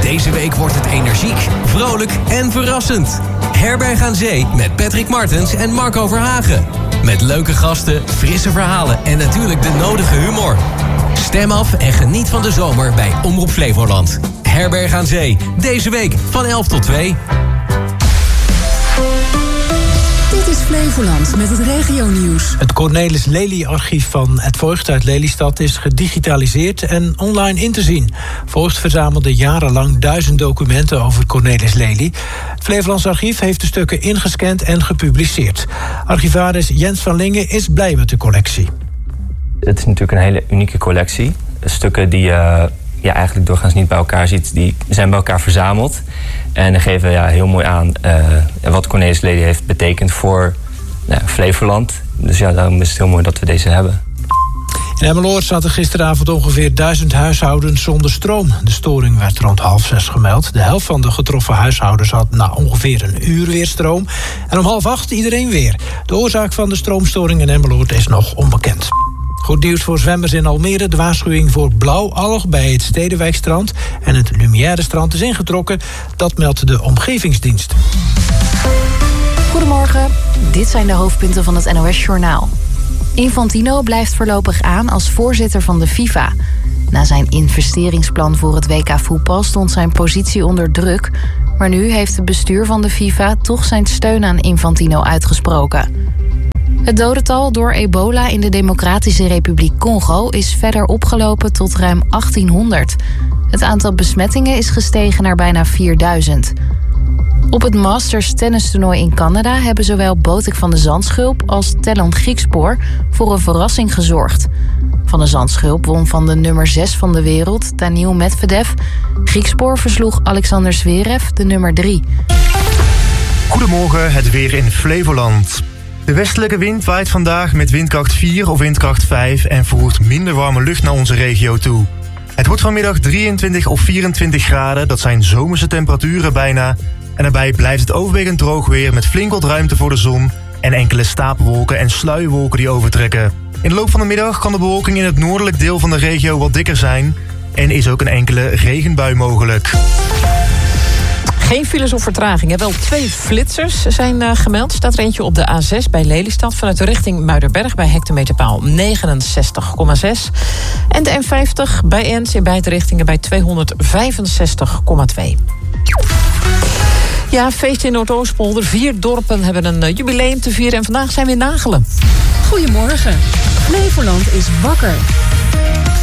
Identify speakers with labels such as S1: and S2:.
S1: Deze week wordt het energiek, vrolijk en verrassend. Herberg aan Zee met Patrick Martens en Marco Verhagen. Met leuke gasten, frisse verhalen en natuurlijk de nodige humor. Stem af en geniet van de zomer bij Omroep Flevoland. Herberg aan Zee, deze week van 11 tot 2.
S2: Dit is Flevoland met het regionieuws.
S3: Het Cornelis Lely-archief van Het Voigt uit Lelystad is gedigitaliseerd en online in te zien. Voigt verzamelde jarenlang 1000 documenten over Cornelis Lely. Het Flevolands archief heeft de stukken ingescand en gepubliceerd. Archivaris Jens van Lingen is blij met de collectie.
S4: Het is natuurlijk een hele unieke collectie. Stukken die je eigenlijk doorgaans niet bij elkaar ziet, die zijn bij elkaar verzameld. En geven heel mooi aan wat Cornelis Lely heeft betekend voor Flevoland. Dus daarom is het heel mooi dat we deze hebben.
S3: In Emmeloord zaten gisteravond ongeveer 1000 huishoudens zonder stroom. De storing werd rond 5:30 gemeld. De helft van de getroffen huishoudens had na ongeveer een uur weer stroom. En om 7:30 iedereen weer. De oorzaak van de stroomstoring in Emmeloord is nog onbekend. Goed nieuws voor zwemmers in Almere. De waarschuwing voor blauwalg bij het Stedenwijkstrand en het Lumière-strand is ingetrokken. Dat meldt de Omgevingsdienst.
S5: Goedemorgen, dit zijn de hoofdpunten van het NOS-journaal. Infantino blijft voorlopig aan als voorzitter van de FIFA. Na zijn investeringsplan voor het WK voetbal stond zijn positie onder druk. Maar nu heeft het bestuur van de FIFA toch zijn steun aan Infantino uitgesproken. Het dodental door ebola in de Democratische Republiek Congo is verder opgelopen tot ruim 1800. Het aantal besmettingen is gestegen naar bijna 4000. Op het Masters tennistoernooi in Canada hebben zowel Botic van de Zandschulp als Tellon Griekspoor voor een verrassing gezorgd. Van de Zandschulp won van de nummer 6 van de wereld, Daniil Medvedev. Griekspoor versloeg Alexander Zverev, de nummer 3.
S6: Goedemorgen, het weer in Flevoland. De westelijke wind waait vandaag met windkracht 4 of windkracht 5 en voert minder warme lucht naar onze regio toe. Het wordt vanmiddag 23 of 24 graden, dat zijn zomerse temperaturen bijna. En daarbij blijft het overwegend droog weer met flink wat ruimte voor de zon en enkele stapelwolken en sluierwolken die overtrekken. In de loop van de middag kan de bewolking in het noordelijk deel van de regio wat dikker zijn en is ook een enkele regenbui mogelijk.
S7: Geen files of vertragingen. Wel 2 flitsers zijn gemeld. Staat er eentje op de A6 bij Lelystad vanuit de richting Muiderberg bij hectometerpaal 69,6. En de M50 bij Ens in beide richtingen bij 265,2. Ja, feest in Noordoostpolder. 4 dorpen hebben een jubileum te vieren en vandaag zijn we in Nagelen.
S2: Goedemorgen. Flevoland is wakker.